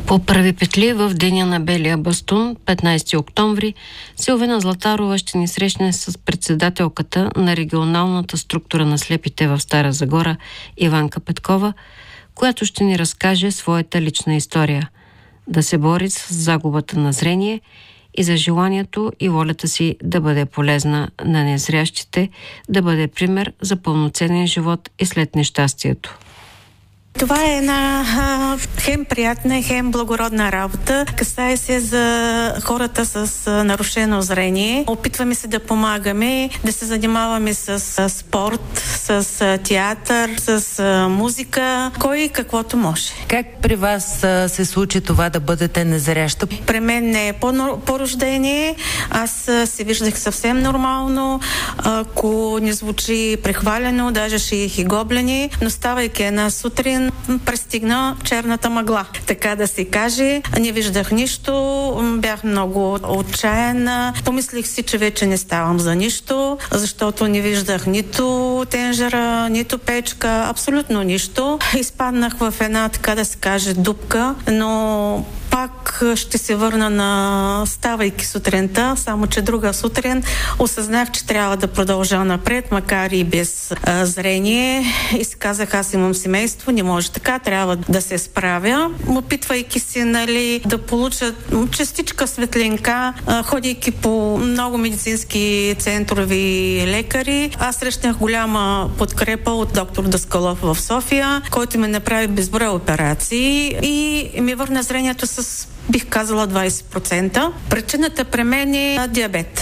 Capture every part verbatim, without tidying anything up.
По прави петли в деня на Белия бастун, петнайсети октомври, Силвина Златарова ще ни срещне с председателката на регионалната структура на слепите в Стара Загора Иванка Петкова, която ще ни разкаже своята лична история. Да се бори с загубата на зрение и за желанието и волята си да бъде полезна на незрящите, да бъде пример за пълноценен живот и след нещастието. Това е една а, хем приятна, хем благородна работа. Касае се за хората с а, нарушено зрение. Опитваме се да помагаме, да се занимаваме с а, спорт, с а, театър, с а, музика, кой каквото може. Как при вас а, се случи това да бъдете незряща? При мен не е по, по рождение. Аз а, се виждах съвсем нормално. Ако не звучи прехвалено, даже шиих и гоблени, но ставайки една сутрин, престигна черната мъгла. Така да се каже, не виждах нищо, бях много отчаяна. Помислих си, че вече не ставам за нищо, защото не виждах нито тенжера, нито печка, абсолютно нищо. Изпаднах в една, така да се каже, дупка, но пак ще се върна на ставайки сутринта, само че друга сутрин осъзнах, че трябва да продължа напред, макар и без а, зрение. И си казах, аз имам семейство, не може така, трябва да се справя. Опитвайки се, нали, да получа частичка светлинка, а, ходейки по много медицински центрови и лекари, аз срещнах голяма подкрепа от доктор Даскалов в София, който ми направи безброй операции и ми върна зрението с, бих казала, двайсет процента. Причината при мен е диабет.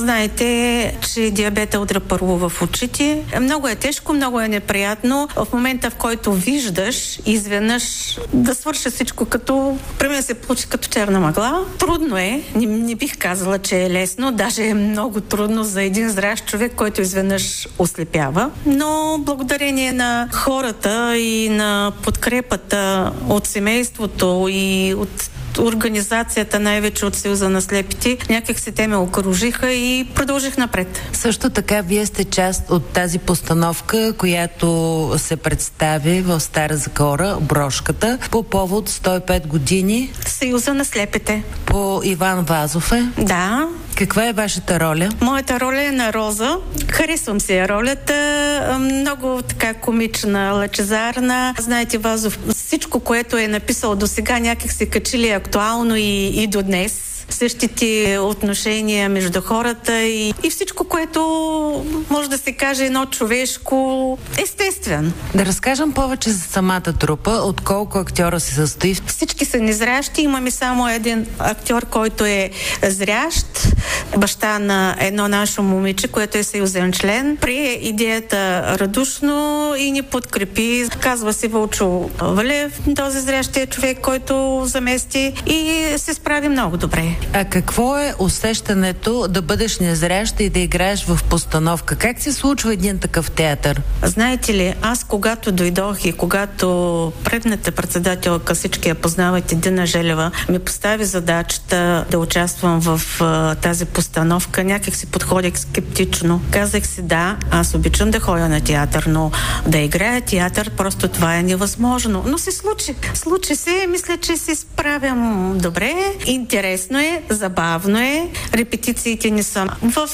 Знаете, че диабета удря първо в очите. Много е тежко, много е неприятно. В момента, в който виждаш, изведнъж да свърши всичко, като при мен се получи като черна мъгла. Трудно е. Не, не бих казала, че е лесно. Даже е много трудно за един зрящ човек, който изведнъж ослепява. Но благодарение на хората и на подкрепата от семейството и от организацията, най-вече от Съюза на слепите, някак се те ме окружиха и продължих напред. Също така, вие сте част от тази постановка, която се представи в Стара Загора, Брошката, по повод сто и пет години. Съюза на слепите. По Иван Вазов е? Да. Каква е вашата роля? Моята роля е на Роза. Харесвам се ролята. Много така комична, лъчезарна. Знаете, Вазов, всичко, което е написал до сега, някак се качили актуално и, и до днес. Същите отношения между хората и, и всичко, което може да се каже едно човешко, естествен. Да разкажем повече за самата трупа, от колко актьора се състои. Всички са незрящи, имаме само един актьор, който е зрящ, баща на едно наше момиче, което е съюзен член. Прие идеята радушно и ни подкрепи. Казва се Вълчо Валев, този зрящия човек, който замести и се справи много добре. А какво е усещането да бъдеш незрящ и да играеш в постановка? Как се случва един такъв театър? Знаете ли, аз когато дойдох и когато предната председателка, всички я познавате, Дина Желева, ми постави задачата да участвам в а, тази постановка, някак си подходих скептично. Казах си, да, аз обичам да ходя на театър, но да играя театър, просто това е невъзможно. Но се случи. Случи се, мисля, че се справям добре. Интересно е, забавно е. Репетициите не са в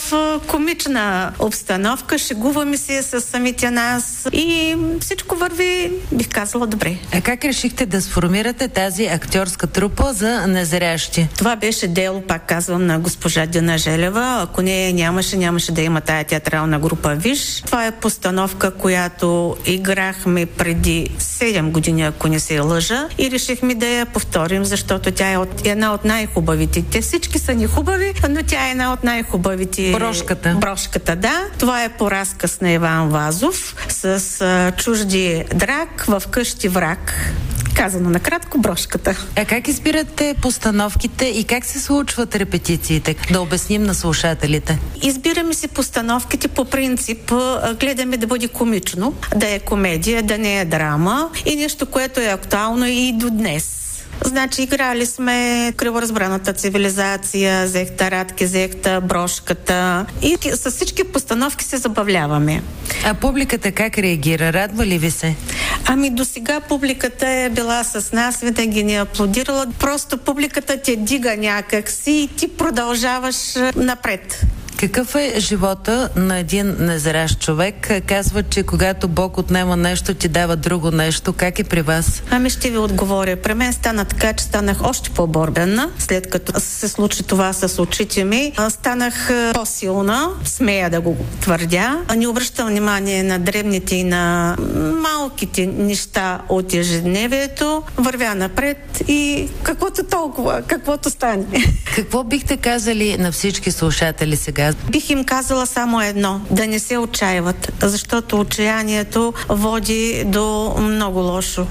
комична обстановка, шегуваме се с самите нас и всичко върви, бих казала, добре. А как решихте да сформирате тази актьорска трупа за незрящи? Това беше дело, пак казвам, на госпожа Дина Желева. Ако не нямаше, нямаше да има тая театрална група Виж. Това е постановка, която играхме преди седем години, ако не се лъжа, и решихме да я повторим, защото тя е от, една от най-хубавите. Те всички са ни хубави, но тя е една от най-хубавите. Брошката. Брошката, да. Това е по разказ на Иван Вазов с а, чужди драк в къщи враг. Казано накратко, Брошката. А как избирате постановките и как се случват репетициите? Да обясним на слушателите. Избираме си постановките по принцип. Гледаме да бъде комично, да е комедия, да не е драма и нещо, което е актуално и до днес. Значи играли сме криворазбраната цивилизация, зехта Радки, зехта брошката и с всички постановки се забавляваме. А публиката как реагира? Радва ли ви се? Ами до сега публиката е била с нас, винаги ни е аплодирала. Просто публиката те дига някакси и ти продължаваш напред. Какъв е живота на един незрящ човек? Казва, че когато Бог отнема нещо, ти дава друго нещо. Как е при вас? Ами ще ви отговоря. При мен стана така, че станах още по-борбена. След като се случи това с очите ми, станах по-силна, смея да го твърдя. Не обръщам внимание на дребните и на малките неща от ежедневието. Вървя напред и каквото толкова, каквото стане. Какво бихте казали на всички слушатели сега? Бих им казала само едно. Да не се отчаиват, защото отчаянието води до много лошо.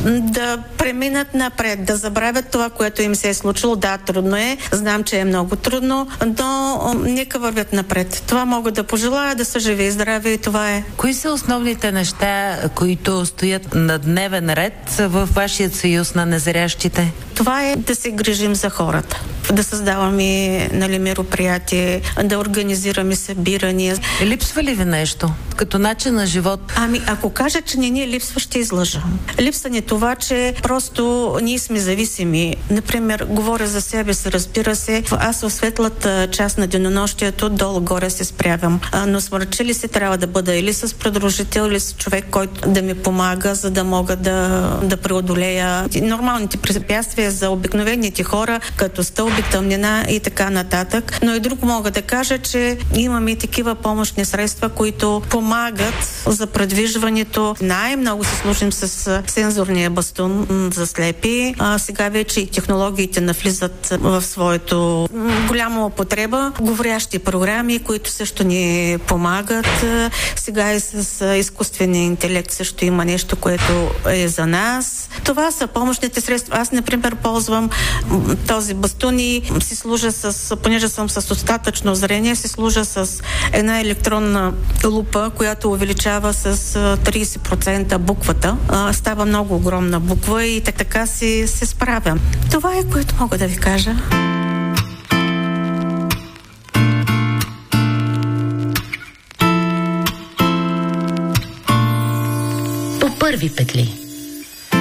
Да преминат напред, да забравят това, което им се е случило. Да, трудно е. Знам, че е много трудно, но нека вървят напред. Това мога да пожелая, да са живи и здрави и това е. Кои са основните неща, които стоят на дневен ред във вашия съюз на незрящите? Това е да се грижим за хората. Да създаваме, нали, мероприятие, да организираме събирания. Липсва ли ви нещо като начин на живот? Ами, ако кажа, че не ни липсва, ще излъжа. Липсва ни това, че просто ние сме зависими. Например, говоря за себе си, разбира се. Аз в светлата част на денонощието долу-горе се справям. Но смърчили се трябва да бъда или с придружител, или с човек, който да ми помага, за да мога да, да преодолея нормалните препятствия за обикновените хора, като стълби, тъмнина и така нататък. Но и друго мога да кажа, че имаме и такива помощни средства, които помагат за предвижването. Най-много се служим с сензорния бастун за слепи. А сега вече и технологиите навлизат в своето голяма употреба. Говорящи програми, които също ни помагат. Сега и с изкуствения интелект също има нещо, което е за нас. Това са помощните средства. Аз, например, ползвам този бастун и си служа с, понеже съм с достатъчно зрение, си служа с една електронна лупа, която увеличава с трийсет процента буквата. А, става много огромна буква и так, така си се справям. Това е, което мога да ви кажа. По първи петли.